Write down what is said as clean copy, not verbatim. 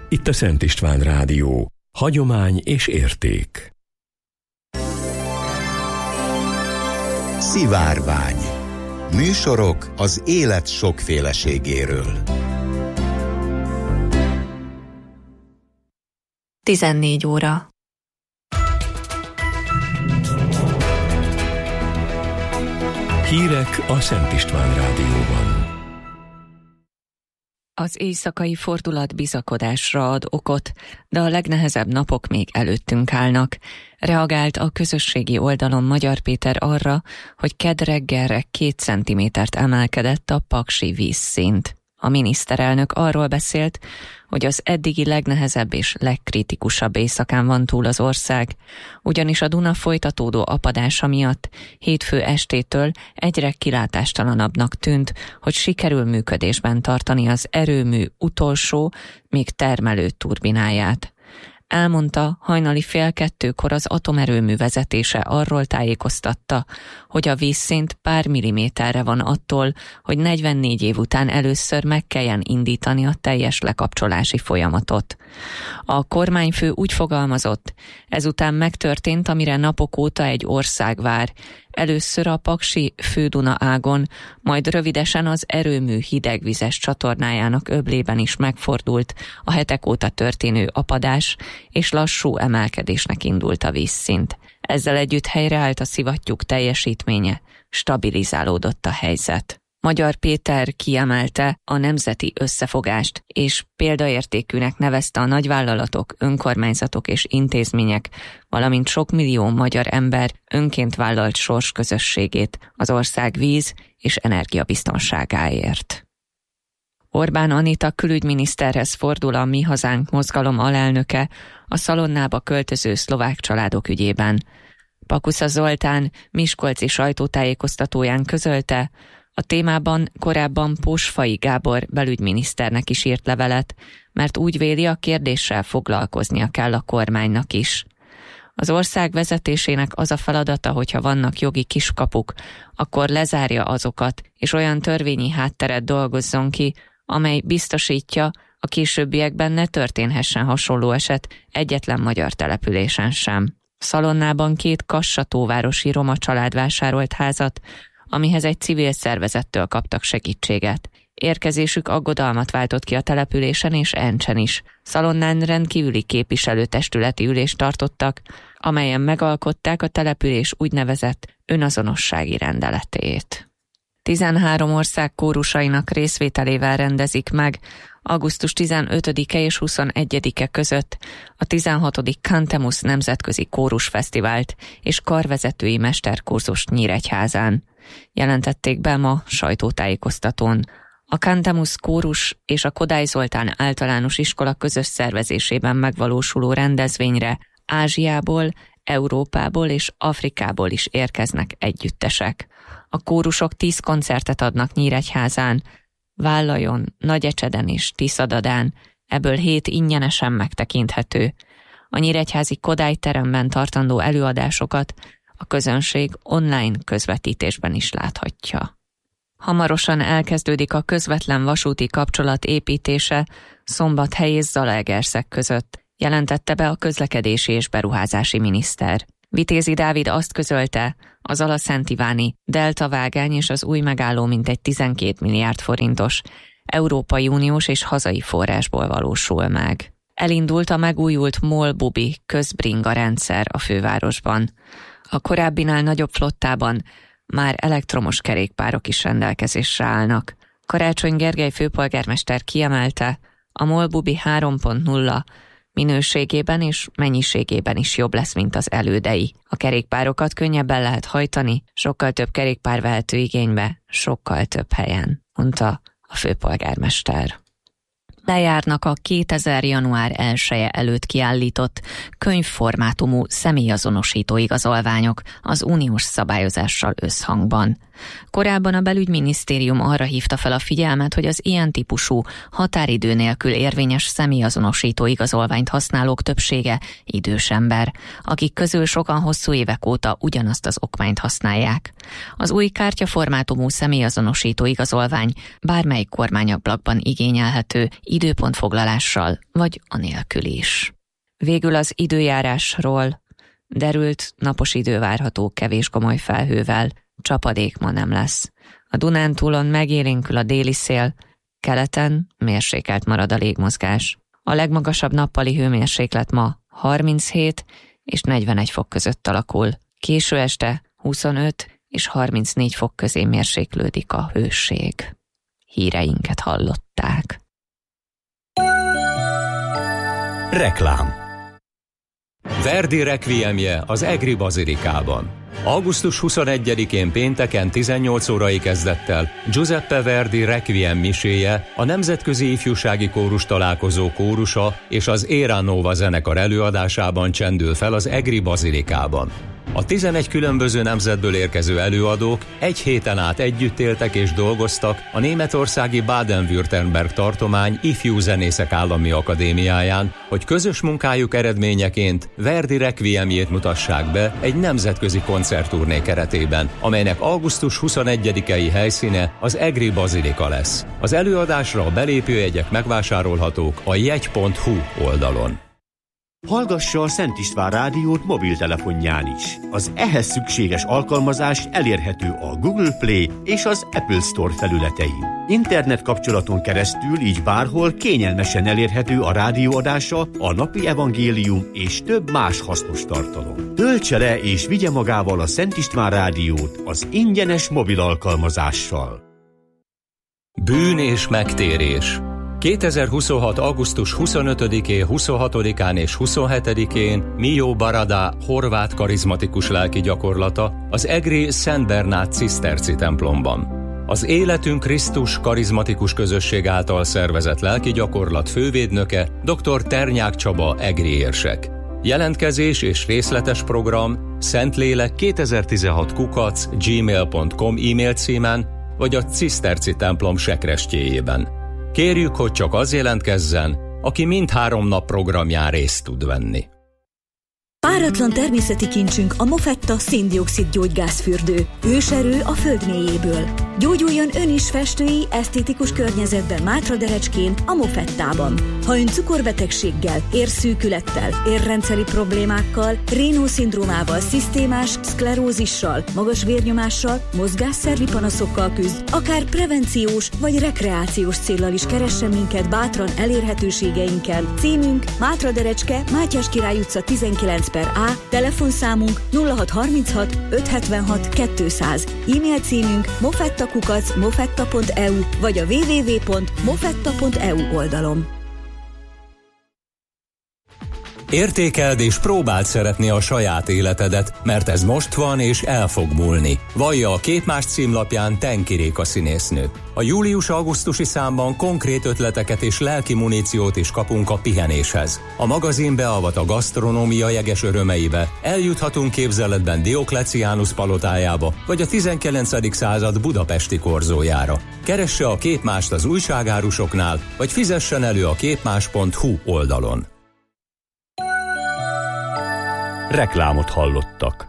Itt a Szent István Rádió. Hagyomány és érték. Szivárvány. Műsorok az élet sokféleségéről. 14 óra. Hírek a Szent István Rádióban. Az éjszakai fordulat bizakodásra ad okot, de a legnehezebb napok még előttünk állnak. Reagált a közösségi oldalon Magyar Péter arra, hogy kedd reggelre 2 centimétert emelkedett a paksi vízszint. A miniszterelnök arról beszélt, hogy az eddigi legnehezebb és legkritikusabb éjszakán van túl az ország, ugyanis a Duna folytatódó apadása miatt hétfő estétől egyre kilátástalanabbnak tűnt, hogy sikerül működésben tartani az erőmű utolsó, még termelő turbináját. Elmondta, hajnali 1:30 az atomerőmű vezetése arról tájékoztatta, hogy a vízszint pár milliméterre van attól, hogy 44 év után először meg kelljen indítani a teljes lekapcsolási folyamatot. A kormányfő úgy fogalmazott, ezután megtörtént, amire napok óta egy ország vár. Először a Paksi Fő-Duna ágon, majd rövidesen az erőmű hidegvizes csatornájának öblében is megfordult a hetek óta történő apadás, és lassú emelkedésnek indult a vízszint. Ezzel együtt helyreállt a szivattyúk teljesítménye, stabilizálódott a helyzet. Magyar Péter kiemelte a nemzeti összefogást, és példaértékűnek nevezte a nagyvállalatok, önkormányzatok és intézmények, valamint sok millió magyar ember önként vállalt sorsközösségét az ország víz- és energiabiztonságáért. Orbán Anita külügyminiszterhez fordul a Mi Hazánk mozgalom alelnöke a Szalonnába költöző szlovák családok ügyében. Pakusza Zoltán miskolci sajtótájékoztatóján közölte, a témában korábban Posfai Gábor belügyminiszternek is írt levelet, mert úgy véli, a kérdéssel foglalkoznia kell a kormánynak is. Az ország vezetésének az a feladata, hogyha vannak jogi kiskapuk, akkor lezárja azokat, és olyan törvényi hátteret dolgozzon ki, amely biztosítja, a későbbiekben ne történhessen hasonló eset egyetlen magyar településen sem. Szalonnában 2 kassatóvárosi roma család vásárolt házat, amihez egy civil szervezettől kaptak segítséget. Érkezésük aggodalmat váltott ki a településen és Encsen is. Szalonnán rendkívüli képviselőtestületi ülést tartottak, amelyen megalkották a település úgynevezett önazonossági rendeletét. 13 ország kórusainak részvételével rendezik meg augusztus 15-e és 21-e között a 16. Cantemus Nemzetközi Kórusfesztivált és karvezetői mesterkurzust Nyíregyházán. Jelentették be ma sajtótájékoztatón. A Cantemus kórus és a Kodály Zoltán általános iskola közös szervezésében megvalósuló rendezvényre Ázsiából, Európából és Afrikából is érkeznek együttesek. A kórusok 10 koncertet adnak Nyíregyházán, Vállajon, Nagyecseden és Tiszadadán, ebből 7 ingyenesen megtekinthető. A nyíregyházi Kodály teremben tartandó előadásokat a közönség online közvetítésben is láthatja. Hamarosan elkezdődik a közvetlen vasúti kapcsolat építése Szombathely és Zalaegerszeg között, jelentette be a közlekedési és beruházási miniszter. Vitézi Dávid azt közölte, az Alaszentiváni Delta vágány és az új megálló mintegy 12 milliárd forintos Európai Uniós és hazai forrásból valósul meg. Elindult a megújult MOL-Bubi közbringa rendszer a fővárosban. A korábbinál nagyobb flottában már elektromos kerékpárok is rendelkezésre állnak. Karácsony Gergely főpolgármester kiemelte, a MOL-Bubi 3.0 minőségében és mennyiségében is jobb lesz, mint az elődei. A kerékpárokat könnyebben lehet hajtani, sokkal több kerékpár vehető igénybe, sokkal több helyen, mondta a főpolgármester. Lejárnak a 2000. január 1-e előtt kiállított könyvformátumú személyazonosító igazolványok az uniós szabályozással összhangban. Korábban a belügyminisztérium arra hívta fel a figyelmet, hogy az ilyen típusú határidő nélkül érvényes személyazonosító igazolványt használók többsége idős ember, akik közül sokan hosszú évek óta ugyanazt az okmányt használják. Az új kártyaformátumú személyazonosító igazolvány bármelyik kormányablakban igényelhető időpontfoglalással vagy anélkül is. Végül az időjárásról. Derült, napos idő várható kevés komoly felhővel, csapadék ma nem lesz. A Dunántúlon megélénkül a déli szél, keleten mérsékelt marad a légmozgás. A legmagasabb nappali hőmérséklet ma 37 és 41 fok között alakul. Késő este 25 és 34 fok közé mérséklődik a hőség. Híreinket hallották. Reklám. Verdi rekviemje az Egri Bazilikában. Augusztus 21-én pénteken 18 órai kezdettel Giuseppe Verdi Requiem miséje, a Nemzetközi Ifjúsági Kórus Találkozó kórusa és az Era Nova zenekar előadásában csendül fel az Egri Bazilikában. A 11 különböző nemzetből érkező előadók egy héten át együtt éltek és dolgoztak a németországi Baden-Württemberg tartomány Ifjú Zenészek Állami Akadémiáján, hogy közös munkájuk eredményeként Verdi Requiemjét mutassák be egy nemzetközi koncertturné keretében, amelynek augusztus 21-i helyszíne az Egri Bazilika lesz. Az előadásra a belépőjegyek megvásárolhatók a jegy.hu oldalon. Hallgassa a Szent István rádiót mobiltelefonján is. Az ehhez szükséges alkalmazás elérhető a Google Play és az Apple Store felületein. Internet kapcsolaton keresztül így bárhol kényelmesen elérhető a rádióadása, a napi evangélium és több más hasznos tartalom. Töltse le és vigye magával a Szent István rádiót az ingyenes mobil alkalmazással. Bűn és megtérés. 2026. augusztus 25-én, 26-án és 27-én Mio Barada horvát karizmatikus lelki gyakorlata az egri Szent Bernát ciszterci templomban. Az Életünk Krisztus karizmatikus közösség által szervezett lelki gyakorlat fővédnöke dr. Ternyák Csaba egri érsek. Jelentkezés és részletes program szentlélek2016@gmail.com e-mail címen vagy a ciszterci templom sekrestjéjében. Kérjük, hogy csak az jelentkezzen, aki mindhárom nap programján részt tud venni. Páratlan természeti kincsünk a Mofetta szén-dioxid gyógygázfürdő. Őserő a föld mélyéből. Gyógyuljon ön is festői, esztétikus környezetben Mátraderecskén, a Mofettában. Ha ön cukorbetegséggel, érszűkülettel, érrendszeri problémákkal, Raynaud-szindrómával, szisztémás szklerózissal, magas vérnyomással, mozgásszervi panaszokkal küzd, akár prevenciós vagy rekreációs céllal is keressen minket bátran elérhetőségeinken. Címünk Mátraderecske, Mátyás Király utca 19/A, telefonszámunk 0636 576 200, e-mail címünk mofetta@mofetta.eu vagy a www.mofetta.eu oldalon. Értékeld és próbáld szeretni a saját életedet, mert ez most van és el fog múlni. Vallja a Képmás címlapján Tenki Réka színésznő. A július-augusztusi számban konkrét ötleteket és lelki muníciót is kapunk a pihenéshez. A magazin beavat a gasztronómia jeges örömeibe, eljuthatunk képzeletben Diokleciánus palotájába, vagy a 19. század budapesti korzójára. Keresse a Képmást az újságárusoknál, vagy fizessen elő a képmás.hu oldalon. Reklámot hallottak.